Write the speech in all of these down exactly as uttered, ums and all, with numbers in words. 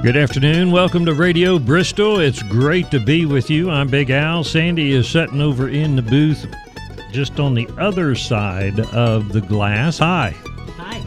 Good afternoon. Welcome to Radio Bristol. It's great to be with you. I'm Big Al. Sandy is sitting over in the booth just on the other side of the glass. Hi. Hi.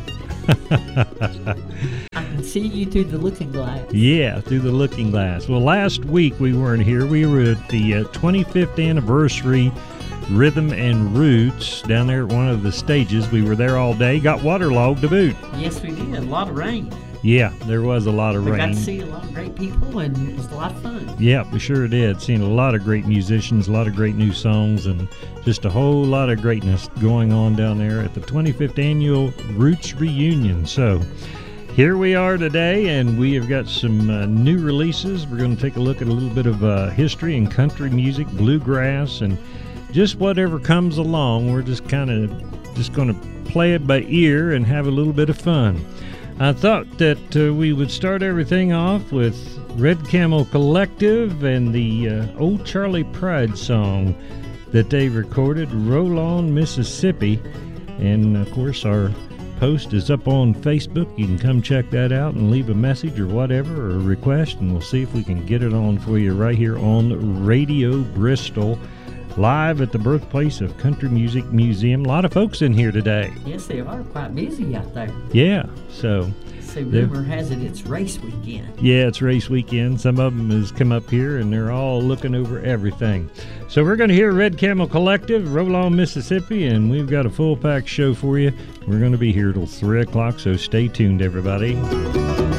I can see you through the looking glass. Yeah, through the looking glass. Well, last week we weren't here. We were at the uh, twenty-fifth anniversary Rhythm and Roots down there at one of the stages. We were there all day. Got waterlogged to boot. Yes, we did. A lot of rain. Yeah, there was a lot of we rain. We got to see a lot of great people, and it was a lot of fun. Yeah, we sure did. Seen a lot of great musicians, a lot of great new songs, and just a whole lot of greatness going on down there at the twenty-fifth Annual Roots Reunion. So here we are today, and we have got some uh, new releases. We're going to take a look at a little bit of uh, history and country music, bluegrass, and just whatever comes along. We're just kind of just going to play it by ear and have a little bit of fun. I thought that uh, we would start everything off with Red Camel Collective and the uh, Old Charlie Pride song that they recorded, Roll On, Mississippi. And, of course, our post is up on Facebook. You can come check that out and leave a message or whatever, or a request, and we'll see if we can get it on for you right here on Radio Bristol, live at the birthplace of Country Music Museum. A lot of folks in here today. Yes, they are quite busy out there. Yeah, so... So rumor has it it's race weekend. Yeah, it's race weekend. Some of them has come up here, and they're all looking over everything. So we're going to hear Red Camel Collective, Roll On, Mississippi, and we've got a full-packed show for you. We're going to be here till three o'clock, so stay tuned, everybody.